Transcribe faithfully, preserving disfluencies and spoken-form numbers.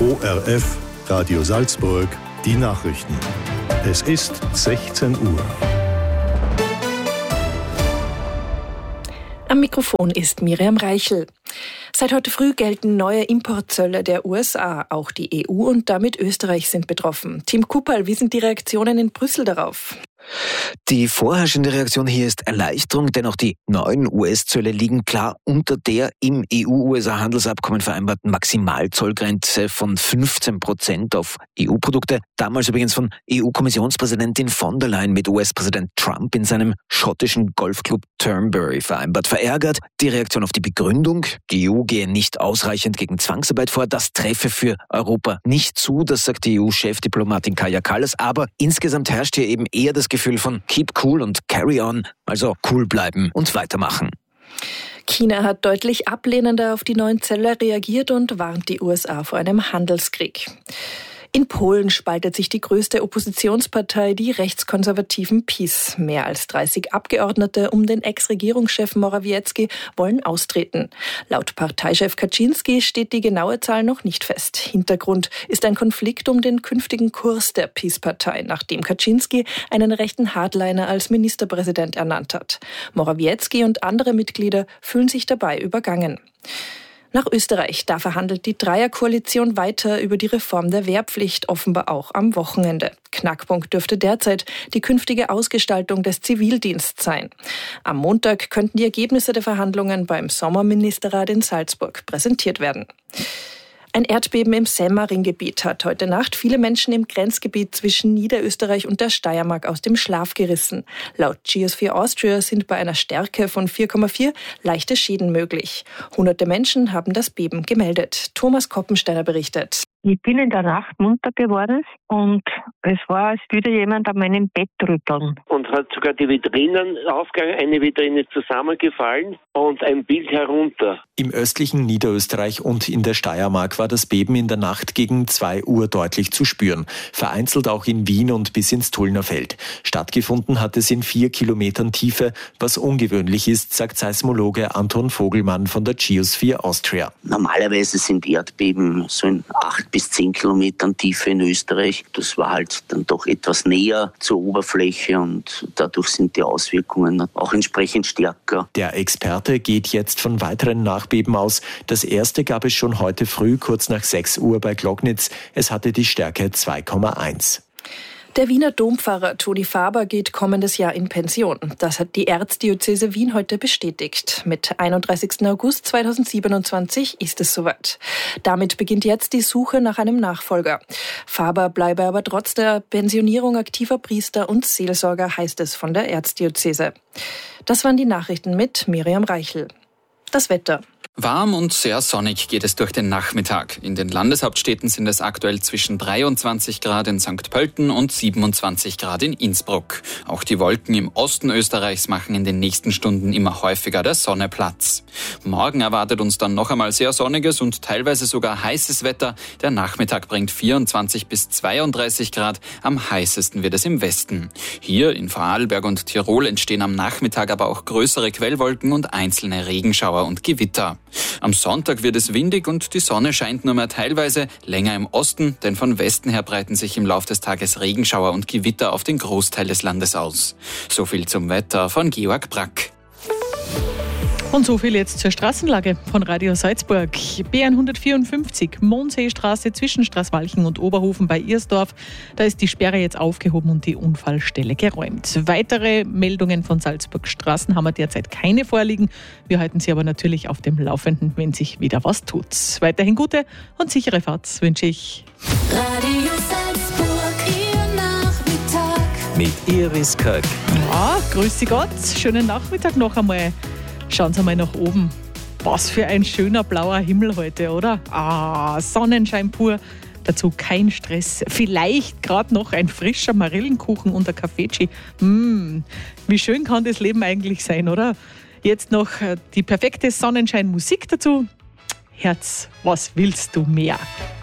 O R F, Radio Salzburg, die Nachrichten. Es ist sechzehn Uhr. Am Mikrofon ist Miriam Reichel. Seit heute früh gelten neue Importzölle der U S A. Auch die E U und damit Österreich sind betroffen. Tim Kupperl, wie sind die Reaktionen in Brüssel darauf? Die vorherrschende Reaktion hier ist Erleichterung, denn auch die neuen U S-Zölle liegen klar unter der im E U-U S A-Handelsabkommen vereinbarten Maximalzollgrenze von fünfzehn Prozent auf E U-Produkte. Damals übrigens von E U-Kommissionspräsidentin von der Leyen mit U S-Präsident Trump in seinem schottischen Golfclub Turnberry vereinbart. Verärgert die Reaktion auf die Begründung, die E U gehe nicht ausreichend gegen Zwangsarbeit vor. Das treffe für Europa nicht zu, das sagt die E U-Chefdiplomatin Kaja Kallas. Aber insgesamt herrscht hier eben eher das Gefühl von keep cool und carry on, also cool bleiben und weitermachen. China hat deutlich ablehnender auf die neuen Zölle reagiert und warnt die U S A vor einem Handelskrieg. In Polen spaltet sich die größte Oppositionspartei, die rechtskonservativen PiS. Mehr als dreißig Abgeordnete um den Ex-Regierungschef Morawiecki wollen austreten. Laut Parteichef Kaczynski steht die genaue Zahl noch nicht fest. Hintergrund ist ein Konflikt um den künftigen Kurs der PiS-Partei, nachdem Kaczynski einen rechten Hardliner als Ministerpräsident ernannt hat. Morawiecki und andere Mitglieder fühlen sich dabei übergangen. Nach Österreich, da verhandelt die Dreierkoalition weiter über die Reform der Wehrpflicht, offenbar auch am Wochenende. Knackpunkt dürfte derzeit die künftige Ausgestaltung des Zivildienstes sein. Am Montag könnten die Ergebnisse der Verhandlungen beim Sommerministerrat in Salzburg präsentiert werden. Ein Erdbeben im Semmering-Gebiet hat heute Nacht viele Menschen im Grenzgebiet zwischen Niederösterreich und der Steiermark aus dem Schlaf gerissen. Laut Geosphere Austria sind bei einer Stärke von vier Komma vier leichte Schäden möglich. Hunderte Menschen haben das Beben gemeldet. Thomas Koppensteiner berichtet. Ich bin in der Nacht munter geworden und es war, als würde jemand an meinem Bett rütteln. Und hat sogar die Vitrinen aufgegangen, eine Vitrine zusammengefallen und ein Bild herunter. Im östlichen Niederösterreich und in der Steiermark war das Beben in der Nacht gegen zwei Uhr deutlich zu spüren. Vereinzelt auch in Wien und bis ins Tullner Feld. Stattgefunden hat es in vier Kilometern Tiefe, was ungewöhnlich ist, sagt Seismologe Anton Vogelmann von der Geosphere Austria. Normalerweise sind Erdbeben so in acht bis zehn Kilometern Tiefe in Österreich. Das war halt dann doch etwas näher zur Oberfläche und dadurch sind die Auswirkungen auch entsprechend stärker. Der Experte geht jetzt von weiteren Nachbeben aus. Das erste gab es schon heute früh, kurz nach sechs Uhr bei Glognitz. Es hatte die Stärke zwei Komma eins. Der Wiener Dompfarrer Toni Faber geht kommendes Jahr in Pension. Das hat die Erzdiözese Wien heute bestätigt. Mit einunddreißigsten August zweitausendsiebenundzwanzig ist es soweit. Damit beginnt jetzt die Suche nach einem Nachfolger. Faber bleibe aber trotz der Pensionierung aktiver Priester und Seelsorger, heißt es von der Erzdiözese. Das waren die Nachrichten mit Miriam Reichel. Das Wetter. Warm und sehr sonnig geht es durch den Nachmittag. In den Landeshauptstädten sind es aktuell zwischen dreiundzwanzig Grad in Sankt Pölten und siebenundzwanzig Grad in Innsbruck. Auch die Wolken im Osten Österreichs machen in den nächsten Stunden immer häufiger der Sonne Platz. Morgen erwartet uns dann noch einmal sehr sonniges und teilweise sogar heißes Wetter. Der Nachmittag bringt vierundzwanzig bis zweiunddreißig Grad. Am heißesten wird es im Westen. Hier in Vorarlberg und Tirol entstehen am Nachmittag aber auch größere Quellwolken und einzelne Regenschauer und Gewitter. Am Sonntag wird es windig und die Sonne scheint nur mehr teilweise, länger im Osten, denn von Westen her breiten sich im Laufe des Tages Regenschauer und Gewitter auf den Großteil des Landes aus. So viel zum Wetter von Georg Brack. Und so viel jetzt zur Straßenlage von Radio Salzburg. B hundertvierundfünfzig, Mondseestraße zwischen Straßwalchen und Oberhofen bei Irsdorf. Da ist die Sperre jetzt aufgehoben und die Unfallstelle geräumt. Weitere Meldungen von Salzburg Straßen haben wir derzeit keine vorliegen. Wir halten Sie aber natürlich auf dem Laufenden, wenn sich wieder was tut. Weiterhin gute und sichere Fahrt wünsche ich. Radio Salzburg, Ihr Nachmittag. Mit Iris Kirk. Ja, grüße Gott, schönen Nachmittag noch einmal. Schauen Sie mal nach oben. Was für ein schöner blauer Himmel heute, oder? Ah, Sonnenschein pur. Dazu kein Stress. Vielleicht gerade noch ein frischer Marillenkuchen und ein Kaffeetschi. Mmh, wie schön kann das Leben eigentlich sein, oder? Jetzt noch die perfekte Sonnenscheinmusik dazu. Herz, was willst du mehr?